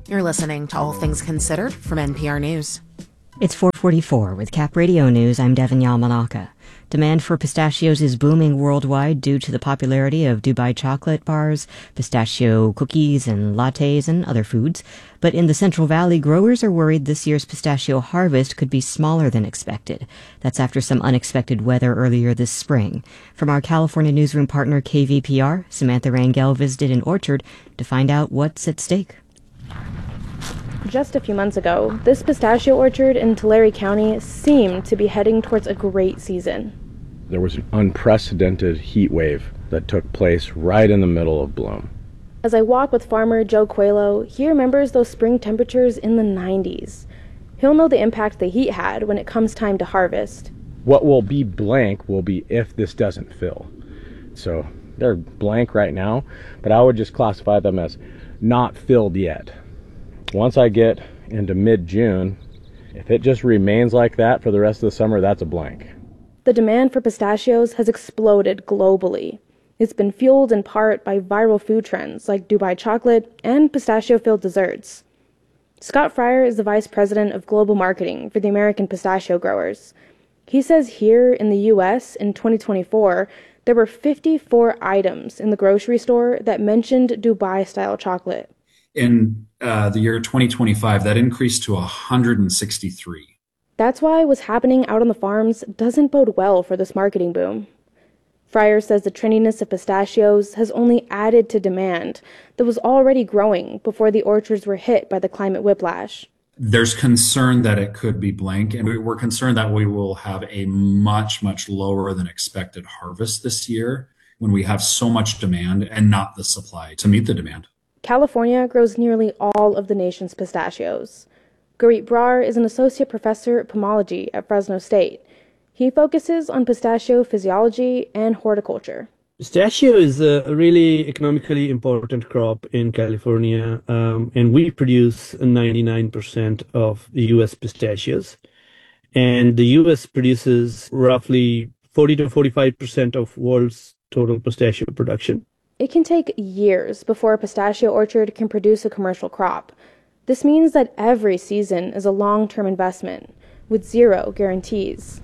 You're listening to All Things Considered from NPR News. It's 4:44 with Cap Radio News. I'm Devin Yamanaka. Demand for pistachios is booming worldwide due to the popularity of Dubai chocolate bars, pistachio cookies and lattes, and other foods. But in the Central Valley, growers are worried this year's pistachio harvest could be smaller than expected. That's after some unexpected weather earlier this spring. From our California newsroom partner KVPR, Samantha Rangel visited an orchard to find out what's at stake. Just a few months ago, this pistachio orchard in Tulare County seemed to be heading towards a great season. There was an unprecedented heat wave that took place right in the middle of bloom. As I walk with farmer Joe Coelho, he remembers those spring temperatures in the 90s. He'll know the impact the heat had when it comes time to harvest. What will be blank will be if this doesn't fill. So they're blank right now, but I would just classify them as not filled yet. Once I get into mid-June, if it just remains like that for the rest of the summer, that's a blank. The demand for pistachios has exploded globally. It's been fueled in part by viral food trends like Dubai chocolate and pistachio-filled desserts. Scott Fryer is the vice president of global marketing for the American Pistachio Growers. He says here in the U.S. in 2024, there were 54 items in the grocery store that mentioned Dubai-style chocolate. In the year 2025, that increased to 163. That's why what's happening out on the farms doesn't bode well for this marketing boom. Fryer says the trendiness of pistachios has only added to demand that was already growing before the orchards were hit by the climate whiplash. There's concern that it could be blank, and we're concerned that we will have a much, much lower than expected harvest this year when we have so much demand and not the supply to meet the demand. California grows nearly all of the nation's pistachios. Gurrit Brar is an associate professor of pomology at Fresno State. He focuses on pistachio physiology and horticulture. Pistachio is a really economically important crop in California, and we produce 99% of the U.S. pistachios. And the U.S. produces roughly 40 to 45% of world's total pistachio production. It can take years before a pistachio orchard can produce a commercial crop. This means that every season is a long-term investment, with zero guarantees.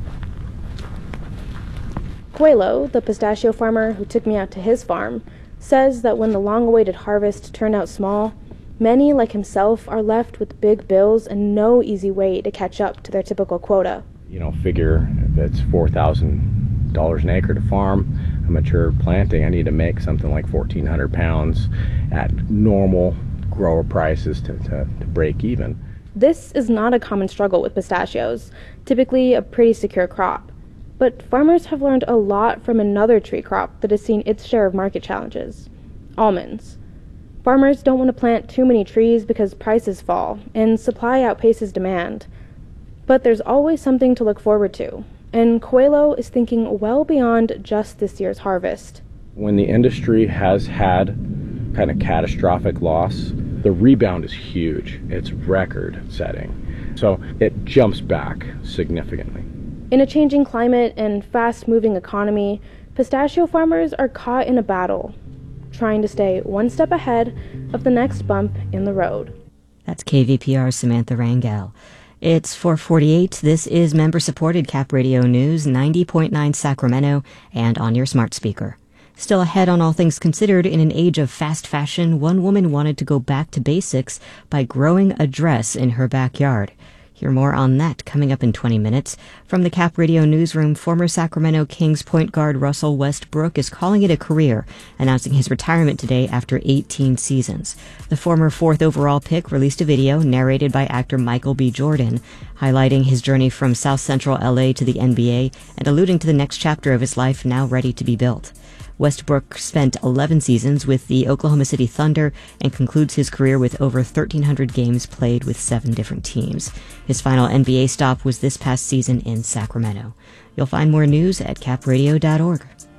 Coelho, the pistachio farmer who took me out to his farm, says that when the long-awaited harvest turned out small, many like himself are left with big bills and no easy way to catch up to their typical quota. Figure if it's $4,000 an acre to farm, a mature planting, I need to make something like 1,400 pounds at normal grower prices to break even. This is not a common struggle with pistachios, typically a pretty secure crop. But farmers have learned a lot from another tree crop that has seen its share of market challenges: almonds. Farmers don't want to plant too many trees because prices fall and supply outpaces demand. But there's always something to look forward to, and Coelho is thinking well beyond just this year's harvest. When the industry has had kind of catastrophic loss, the rebound is huge. It's record-setting. So it jumps back significantly. In a changing climate and fast-moving economy, pistachio farmers are caught in a battle, trying to stay one step ahead of the next bump in the road. That's KVPR's Samantha Rangel. It's 4:48. This is member-supported Cap Radio News, 90.9 Sacramento, and on your smart speaker. Still ahead on All Things Considered, in an age of fast fashion, one woman wanted to go back to basics by growing a dress in her backyard. Hear more on that coming up in 20 minutes. From the Cap Radio newsroom, former Sacramento Kings point guard Russell Westbrook is calling it a career, announcing his retirement today after 18 seasons. The former 4th overall pick released a video narrated by actor Michael B. Jordan, highlighting his journey from South Central LA to the NBA and alluding to the next chapter of his life now ready to be built. Westbrook spent 11 seasons with the Oklahoma City Thunder and concludes his career with over 1,300 games played with 7 different teams. His final NBA stop was this past season in Sacramento. You'll find more news at capradio.org.